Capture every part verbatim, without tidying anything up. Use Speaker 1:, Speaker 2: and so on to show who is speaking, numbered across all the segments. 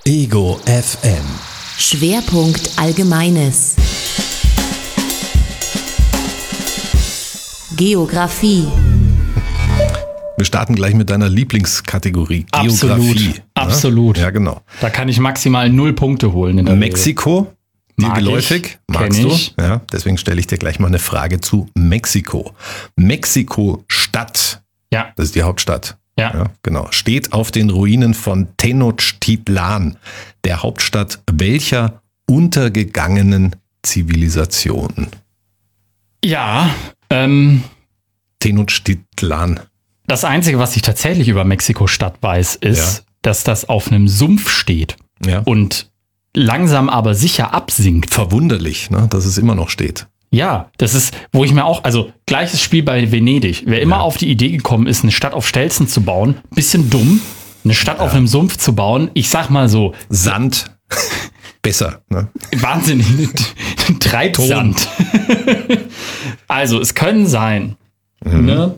Speaker 1: Ego F M.
Speaker 2: Schwerpunkt Allgemeines. Geografie.
Speaker 1: Wir starten gleich mit deiner Lieblingskategorie,
Speaker 3: Absolut,
Speaker 1: Geografie.
Speaker 3: absolut.
Speaker 1: Ja, genau.
Speaker 3: Da kann ich maximal null Punkte holen. In der
Speaker 1: Mexiko, dir
Speaker 3: Mag
Speaker 1: geläufig,
Speaker 3: ich,
Speaker 1: magst
Speaker 3: kenn
Speaker 1: du?
Speaker 3: ich.
Speaker 1: Ja, deswegen stelle ich dir gleich mal eine Frage zu Mexiko. Mexiko-Stadt,
Speaker 3: Ja,
Speaker 1: das ist die Hauptstadt.
Speaker 3: ja.
Speaker 1: Ja, genau. Steht auf den Ruinen von Tenochtitlan, der Hauptstadt welcher untergegangenen Zivilisation?
Speaker 3: Ja, ähm,
Speaker 1: Tenochtitlan.
Speaker 3: das Einzige, was ich tatsächlich über Mexiko-Stadt weiß, ist,
Speaker 1: Ja.
Speaker 3: dass das auf einem Sumpf steht
Speaker 1: Ja.
Speaker 3: und langsam aber sicher absinkt.
Speaker 1: Verwunderlich, ne, dass es immer noch steht.
Speaker 3: Ja, das ist, wo ich mir auch, also gleiches Spiel bei Venedig. Wer immer
Speaker 1: Ja.
Speaker 3: auf die Idee gekommen ist, eine Stadt auf Stelzen zu bauen, bisschen dumm, eine Stadt auf einem Sumpf zu bauen, ich sag mal so,
Speaker 1: Sand, besser. Ne?
Speaker 3: wahnsinnig, Treibsand. Also, es können sein, ne?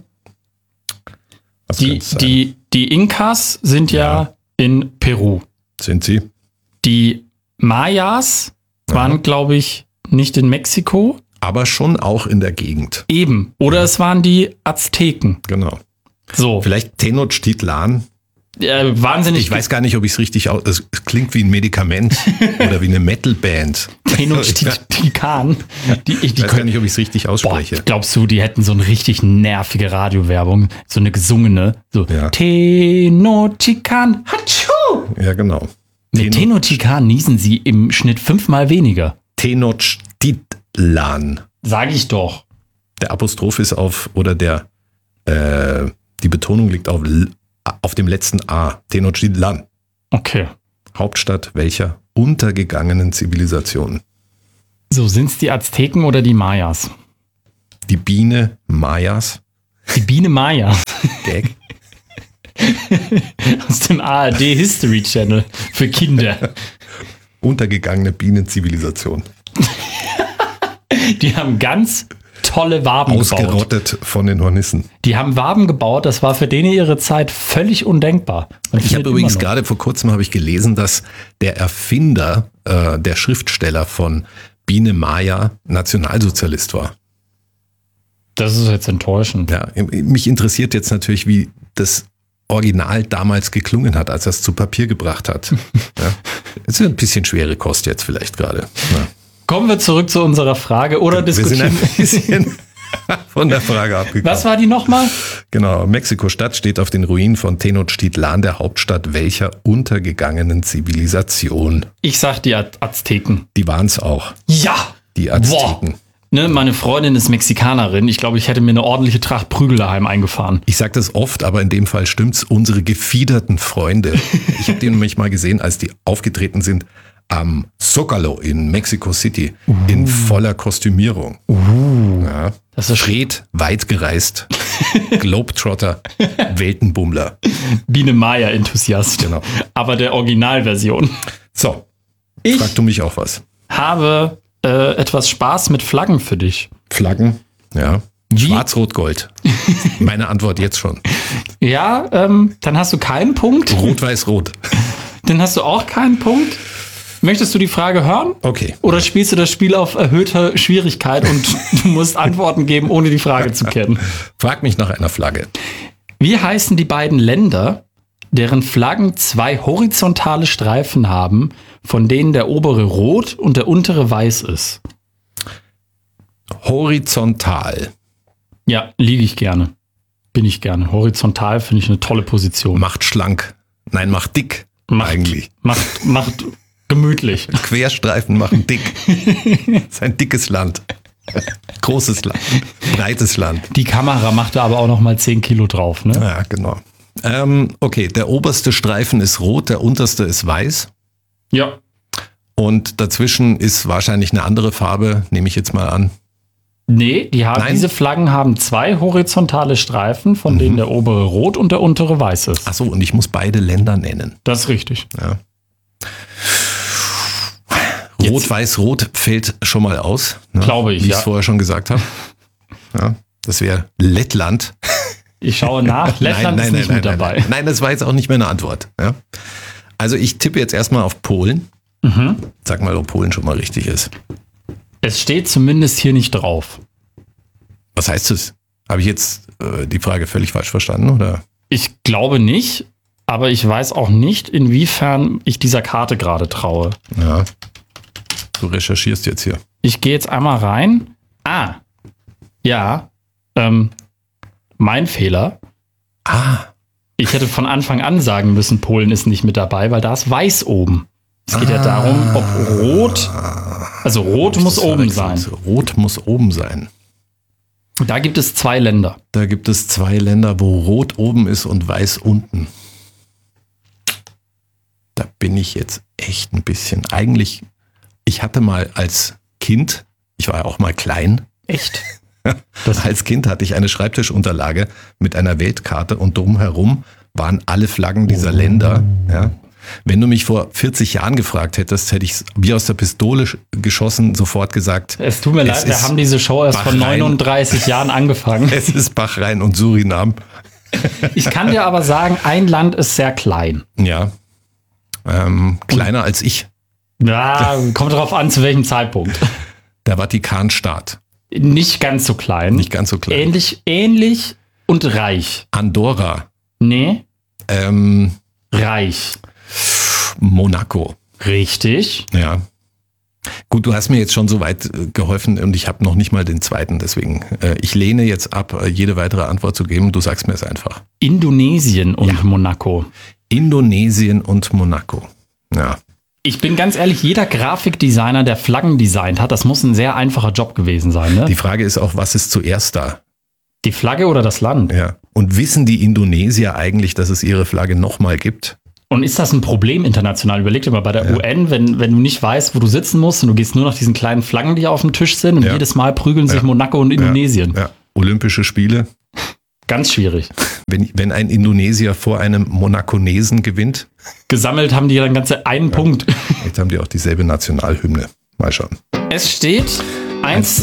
Speaker 1: Was
Speaker 3: Die,
Speaker 1: könnte es sein?
Speaker 3: die, die Inkas sind ja,
Speaker 1: Ja.
Speaker 3: in Peru.
Speaker 1: Sind sie?
Speaker 3: Die Mayas waren, glaube ich, nicht in Mexiko.
Speaker 1: Aber schon auch in der Gegend.
Speaker 3: Eben. Oder es waren die Azteken.
Speaker 1: Genau.
Speaker 3: So.
Speaker 1: Vielleicht Tenochtitlan.
Speaker 3: Äh, wahnsinnig.
Speaker 1: Ich weiß gar nicht, ob ich es richtig aus. Es klingt wie ein Medikament oder wie eine Metalband.
Speaker 3: Tenochtitlan. Die, ich,
Speaker 1: Ich
Speaker 3: die
Speaker 1: weiß gar
Speaker 3: können,
Speaker 1: nicht, ob ich es richtig
Speaker 3: boah,
Speaker 1: ausspreche.
Speaker 3: glaubst du, die hätten so eine richtig nervige Radiowerbung? So eine gesungene. So.
Speaker 1: Ja.
Speaker 3: Tenochtitlan. Hatschu!
Speaker 1: Ja, genau.
Speaker 3: Mit Tenochtitlan niesen sie im Schnitt fünfmal weniger.
Speaker 1: Tenochtitlan.
Speaker 3: Sag ich doch.
Speaker 1: Der Apostroph ist auf, oder der, äh, die Betonung liegt auf, L- auf dem letzten A. Tenochtitlan.
Speaker 3: Okay.
Speaker 1: Hauptstadt welcher untergegangenen Zivilisation?
Speaker 3: So, sind's die Azteken oder die Mayas?
Speaker 1: Die Biene Mayas.
Speaker 3: Die Biene Maya
Speaker 1: Gag.
Speaker 3: aus dem A R D History Channel für Kinder.
Speaker 1: Untergegangene Bienenzivilisation.
Speaker 3: Die haben ganz tolle Waben gebaut.
Speaker 1: Ausgerottet von den Hornissen.
Speaker 3: Die haben Waben gebaut, das war für denen ihre Zeit völlig undenkbar. Und
Speaker 1: Ich habe
Speaker 3: findet
Speaker 1: übrigens
Speaker 3: immer noch.
Speaker 1: gerade vor kurzem habe ich gelesen, dass der Erfinder, äh, der Schriftsteller von Biene Maya Nationalsozialist war.
Speaker 3: Das ist jetzt enttäuschend.
Speaker 1: Ja, mich interessiert jetzt natürlich, wie das Original damals geklungen hat, als er es zu Papier gebracht hat. Ja. Ist ein bisschen schwere Kost jetzt vielleicht gerade. Ja.
Speaker 3: Kommen wir zurück zu unserer Frage oder
Speaker 1: Wir sind
Speaker 3: diskutieren.
Speaker 1: ein bisschen von der Frage abgekommen.
Speaker 3: Was war die nochmal?
Speaker 1: Genau, Mexiko-Stadt steht auf den Ruinen von Tenochtitlan, der Hauptstadt welcher untergegangenen Zivilisation?
Speaker 3: Ich sag die Az- Azteken.
Speaker 1: Die waren es auch,
Speaker 3: Ja!
Speaker 1: die Azteken.
Speaker 3: Ne, meine Freundin ist Mexikanerin. Ich glaube, ich hätte mir eine ordentliche Tracht Prügel daheim eingefahren.
Speaker 1: Ich sage das oft, aber in dem Fall stimmt's. Unsere gefiederten Freunde. Ich habe die nämlich mal gesehen, als die aufgetreten sind am Zócalo in Mexico City in voller Kostümierung. Ja.
Speaker 3: Das ist
Speaker 1: Fred, weit gereist, Globetrotter, Weltenbummler.
Speaker 3: Biene Maya-Enthusiast.
Speaker 1: Genau.
Speaker 3: Aber der Originalversion.
Speaker 1: So,
Speaker 3: Ich
Speaker 1: frag du mich auch was.
Speaker 3: habe äh, etwas Spaß mit Flaggen für dich.
Speaker 1: Flaggen, ja.
Speaker 3: Wie?
Speaker 1: Schwarz-Rot-Gold. Meine Antwort jetzt schon.
Speaker 3: Ja, ähm, dann hast du keinen Punkt.
Speaker 1: Rot-Weiß-Rot.
Speaker 3: Dann hast du auch keinen Punkt. Möchtest du die Frage hören?
Speaker 1: Okay.
Speaker 3: Oder spielst du das Spiel auf erhöhter Schwierigkeit und du musst Antworten geben, ohne die Frage zu kennen?
Speaker 1: Frag mich nach einer Flagge.
Speaker 3: Wie heißen die beiden Länder, deren Flaggen zwei horizontale Streifen haben, von denen der obere rot und der untere weiß ist?
Speaker 1: Horizontal.
Speaker 3: Ja, liege ich gerne. Bin ich gerne. Horizontal finde ich eine tolle Position.
Speaker 1: Macht schlank. Nein, macht dick.
Speaker 3: Macht,
Speaker 1: Eigentlich.
Speaker 3: Macht, macht gemütlich.
Speaker 1: Querstreifen machen dick. Das ist ein dickes Land. Großes Land. Breites Land.
Speaker 3: Die Kamera macht da aber auch noch mal zehn Kilo drauf, ne?
Speaker 1: Ja, genau. Ähm, okay, der oberste Streifen ist rot, der unterste ist weiß.
Speaker 3: Ja.
Speaker 1: Und dazwischen ist wahrscheinlich eine andere Farbe, nehme ich jetzt mal an.
Speaker 3: Nee, die haben,
Speaker 1: Nein?
Speaker 3: diese Flaggen haben zwei horontale Streifen, von denen der obere rot und der untere weiß ist.
Speaker 1: Ach so, und ich muss beide Länder nennen.
Speaker 3: Das ist richtig.
Speaker 1: Ja.
Speaker 3: Jetzt-
Speaker 1: Rot-Weiß-Rot fällt schon mal aus. Ne?
Speaker 3: Glaube ich,
Speaker 1: Wie ich
Speaker 3: ja.
Speaker 1: es vorher schon gesagt habe. Ja, das wäre Lettland.
Speaker 3: Ich schaue nach. Lettland ist nicht mit dabei.
Speaker 1: Nein, nein, das war jetzt auch nicht mehr eine Antwort. Ja. Also ich tippe jetzt erstmal auf Polen.
Speaker 3: Mhm.
Speaker 1: Sag mal, ob Polen schon mal richtig ist.
Speaker 3: Es steht zumindest hier nicht drauf.
Speaker 1: Was heißt das? Habe ich jetzt äh, die Frage völlig falsch verstanden, oder?
Speaker 3: Ich glaube nicht, aber ich weiß auch nicht, inwiefern ich dieser Karte gerade traue.
Speaker 1: Ja. Du recherchierst jetzt hier.
Speaker 3: Ich gehe jetzt einmal rein. Ah, ja, ähm, mein Fehler.
Speaker 1: Ah.
Speaker 3: Ich hätte von Anfang an sagen müssen, Polen ist nicht mit dabei, weil da ist weiß oben. Es geht ah. ja darum, ob rot, also rot muss oben sein.
Speaker 1: Rot muss oben sein.
Speaker 3: Da gibt es zwei Länder.
Speaker 1: Da gibt es zwei Länder, wo rot oben ist und weiß unten. Da bin ich jetzt echt ein bisschen. Eigentlich, ich hatte mal als Kind, ich war ja auch mal klein.
Speaker 3: Echt?
Speaker 1: Das als Kind hatte ich eine Schreibtischunterlage mit einer Weltkarte und drumherum waren alle Flaggen dieser oh. Länder. Ja. Wenn du mich vor vierzig Jahren gefragt hättest, hätte ich wie aus der Pistole geschossen sofort gesagt.
Speaker 3: Es tut mir leid, wir haben diese Show erst vor neununddreißig Jahren angefangen.
Speaker 1: Es ist Bahrain und Surinam.
Speaker 3: Ich kann dir aber sagen, ein Land ist sehr klein.
Speaker 1: Ja, ähm, kleiner und, als ich.
Speaker 3: Ja, kommt drauf an, zu welchem Zeitpunkt.
Speaker 1: Der Vatikanstaat.
Speaker 3: Nicht ganz so klein.
Speaker 1: Nicht ganz so klein.
Speaker 3: Ähnlich, ähnlich und reich.
Speaker 1: Andorra.
Speaker 3: Nee.
Speaker 1: Ähm,
Speaker 3: reich.
Speaker 1: Monaco.
Speaker 3: Richtig.
Speaker 1: Ja. Gut, du hast mir jetzt schon so weit geholfen und ich habe noch nicht mal den zweiten. Deswegen, äh, ich lehne jetzt ab, jede weitere Antwort zu geben. Du sagst mir es einfach.
Speaker 3: Indonesien und
Speaker 1: ja.
Speaker 3: Monaco.
Speaker 1: Indonesien und Monaco. Ja.
Speaker 3: Ich bin ganz ehrlich, jeder Grafikdesigner, der Flaggen designt hat, das muss ein sehr einfacher Job gewesen sein. Ne?
Speaker 1: Die Frage ist auch, was ist zuerst da?
Speaker 3: Die Flagge oder das Land?
Speaker 1: Ja. Und wissen die Indonesier eigentlich, dass es ihre Flagge nochmal gibt?
Speaker 3: Und ist das ein Problem international? Überleg dir mal bei der ja. U N, wenn, wenn du nicht weißt, wo du sitzen musst und du gehst nur nach diesen kleinen Flaggen, die auf dem Tisch sind und ja. jedes Mal prügeln sich ja. Monaco und Indonesien.
Speaker 1: Ja. Ja. Olympische Spiele.
Speaker 3: Ganz schwierig.
Speaker 1: Wenn, wenn ein Indonesier vor einem Monaconesen gewinnt.
Speaker 3: Gesammelt haben die dann ganze einen ja. Punkt.
Speaker 1: Jetzt haben die auch dieselbe Nationalhymne. Mal schauen.
Speaker 3: Es steht eins